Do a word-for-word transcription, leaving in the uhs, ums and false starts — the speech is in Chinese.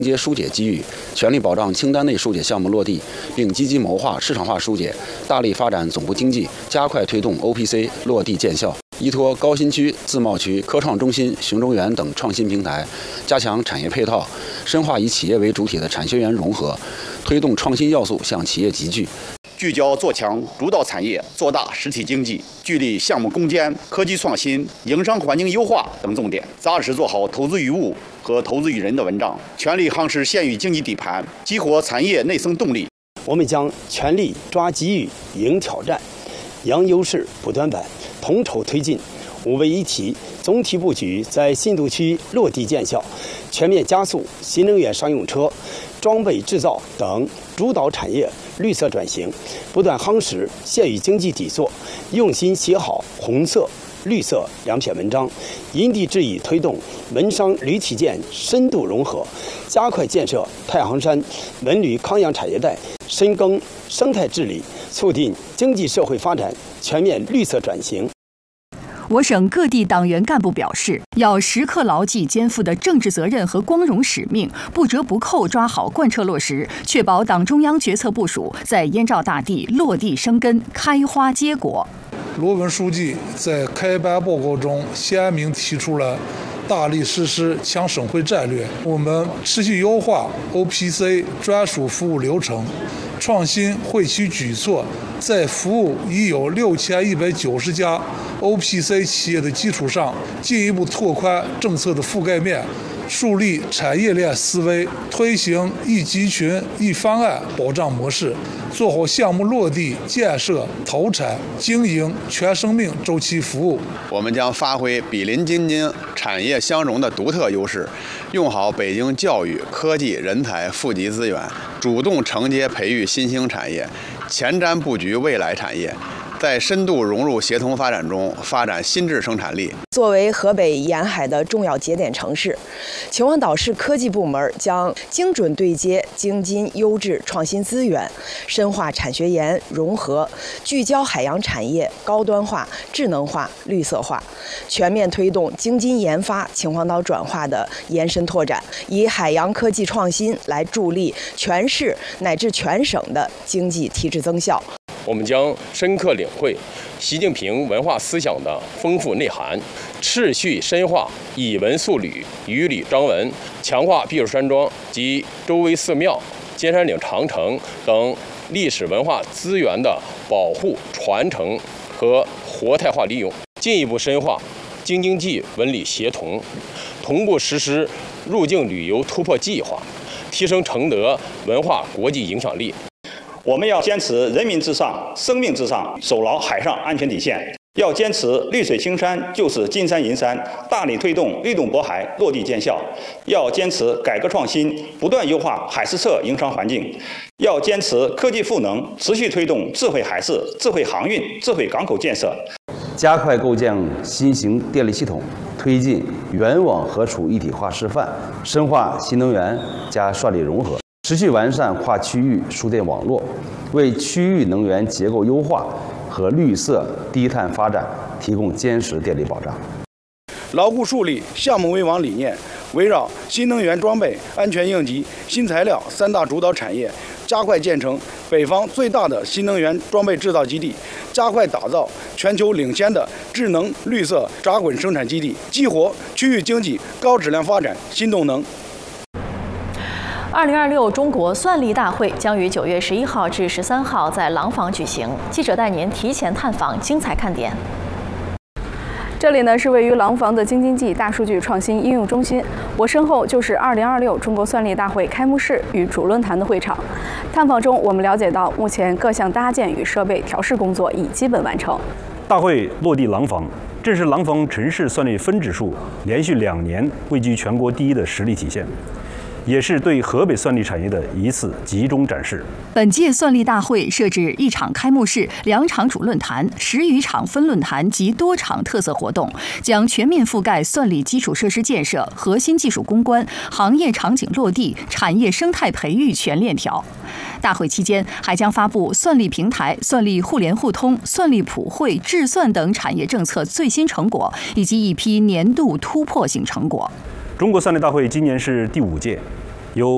接疏解机遇，全力保障清单内疏解项目落地，并积极谋划市场化疏解，大力发展总部经济，加快推动 O P C 落地见效。依托高新区、自贸区、科创中心、熊中原等创新平台，加强产业配套，深化以企业为主体的产学研融合，推动创新要素向企业集聚。 聚焦做强主导产业，做大实体经济，聚力项目攻坚、科技创新、营商环境优化等重点，扎实做好投资于物和投资于人的文章，全力夯实县域经济底盘，激活产业内生动力。 我们将全力抓机遇、迎挑战，扬优势、补短板，统筹推进五位一体总体布局在新都区落地见效，全面加速新能源商用车、装备制造等主导产业绿色转型，不断夯实县域经济底座，用心写好红色、绿色两篇文章，因地制宜推动文商铝体建深度融合，加快建设太行山文旅康养产业带，深耕生态治理，促进经济社会发展全面绿色转型。 我省各地党员干部表示，要时刻牢记肩负的政治责任和光荣使命，不折不扣抓好贯彻落实，确保党中央决策部署在燕赵大地落地生根、开花结果。 罗文书记在开班报告中鲜明提出了大力实施强省会战略，我们持续优化 O P C 专属服务流程，创新会区举措，在服务已有六千一百九十家 O P C 企业的基础上，进一步拓宽政策的覆盖面，树立产业链思维，推行一集群一方案保障模式，做好项目落地、建设、投产、经营全生命周期服务。 我们将发挥比邻京津产业相融的独特优势，用好北京教育、科技、人才富集资源，主动承接培育新兴产业，前瞻布局未来产业，在深度融入协同发展中发展新质生产力。 作为河北沿海的重要节点城市，秦皇岛市科技部门将精准对接京津优质创新资源，深化产学研融合，聚焦海洋产业高端化、智能化、绿色化，全面推动京津研发秦皇岛转化的延伸拓展，以海洋科技创新来助力全市乃至全省的经济提质增效。 我们将深刻领会习近平文化思想的丰富内涵，持续深化以文塑旅、以旅彰文，强化避暑山庄及周围寺庙、尖山岭长城等历史文化资源的保护、传承和活态化利用，进一步深化京津冀文旅协同，同步实施入境旅游突破计划，提升承德文化国际影响力。 我们要坚持人民至上、生命至上，守牢海上安全底线；要坚持绿水青山就是金山银山，大力推动绿动渤海落地见效；要坚持改革创新，不断优化海事侧营商环境；要坚持科技赋能，持续推动智慧海事、智慧航运、智慧港口建设， 加快构建新型电力系统，推进原网核储一体化示范，深化新能源加算力融合。持续完善跨区域输电网络，为区域能源结构优化和绿色低碳发展提供坚实电力保障。 牢固树立项目为王理念，围绕新能源装备、安全应急、新材料三大主导产业，加快建成北方最大的新能源装备制造基地，加快打造全球领先的智能绿色轧滚生产基地，激活区域经济高质量发展新动能。 二零二六中国算力大会将于九月十一号至十三号在廊坊举行。记者带您提前探访精彩看点。 这里呢是位于廊坊的京津冀大数据创新应用中心，我身后就是二零二六中国算力大会开幕式与主论坛的会场。探访中，我们了解到，目前各项搭建与设备调试工作已基本完成。 大会落地廊坊，这是廊坊城市算力分指数连续两年位居全国第一的实力体现，也是对河北算力产业的一次集中展示。 本届算力大会设置一场开幕式、两场主论坛、十余场分论坛及多场特色活动，将全面覆盖算力基础设施建设、核心技术攻关、行业场景落地、产业生态培育全链条。大会期间还将发布算力平台、算力互联互通、算力普惠、智算等产业政策最新成果，以及一批年度突破性成果。 中国算力大会今年是第五届，